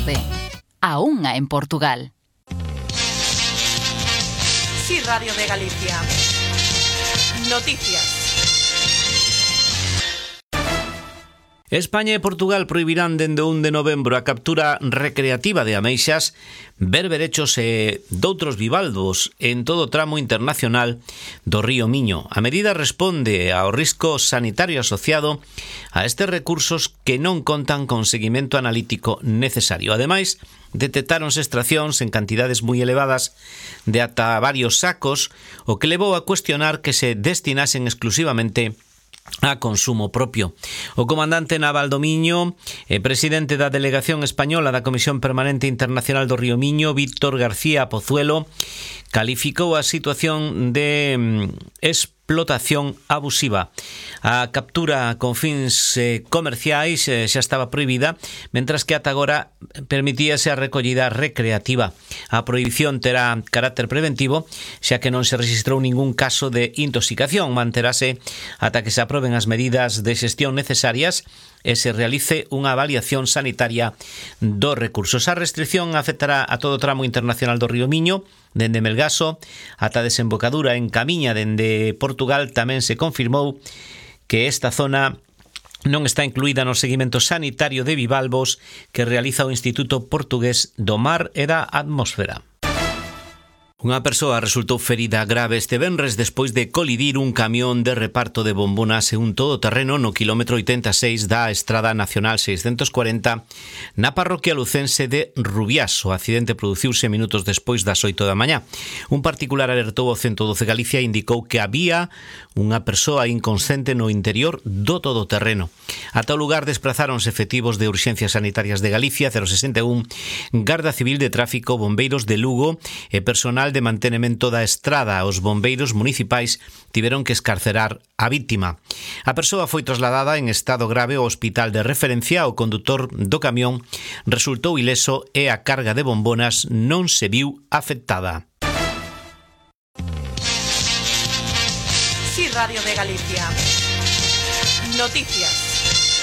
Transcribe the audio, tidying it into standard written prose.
tarde. A unha en Portugal. Sí, Radio de Galicia. Noticias. España e Portugal prohibirán dende o 1 de novembro a captura recreativa de ameixas, berberechos e doutros bivalvos en todo o tramo internacional do río Miño. A medida responde ao risco sanitario asociado a estes recursos que non contan con seguimento analítico necesario. Ademais, detectáronse extraccións en cantidades moi elevadas de ata varios sacos, o que levou a cuestionar que se destinasen exclusivamente a consumo propio. O comandante naval do Miño e presidente da delegación española da Comisión Permanente Internacional do Río Miño, Víctor García Pozuelo, calificou a situación de explotación abusiva. A captura con fins comerciais xa estaba prohibida, mentras que ata agora permitíase a recollida recreativa. A prohibición terá carácter preventivo, xa que non se registrou ningún caso de intoxicación. Manterase ata que se aproben as medidas de xestión necesarias e se realice unha avaliación sanitaria dos recursos. A restricción afectará a todo o tramo internacional do Río Miño, dende Melgaso ata a desembocadura en Camiña dende Portugal. Tamén se confirmou que esta zona non está incluída no seguimento sanitario de bivalvos que realiza o Instituto Portugués do Mar e da Atmosfera. Unha persoa resultou ferida grave este venres despois de colidir un camión de reparto de bombonas e un todoterreno no quilómetro 86 da Estrada Nacional 640 na parroquia lucense de Rubiás. O accidente produciuse minutos despois das 8 da mañá. Un particular alertou ao 112 Galicia e indicou que había unha persoa inconsciente no interior do todoterreno. Ata o lugar desprazáronse efectivos de Urxencias Sanitarias de Galicia, 061, Garda Civil de Tráfico, bombeiros de Lugo e personal de mantenimento da estrada. Os bombeiros municipais tiveron que escarcerar a vítima. A persoa foi trasladada en estado grave ao hospital de referencia. O condutor do camión resultou ileso e a carga de bombonas non se viu afectada. Sí, Radio de Galicia. Noticias.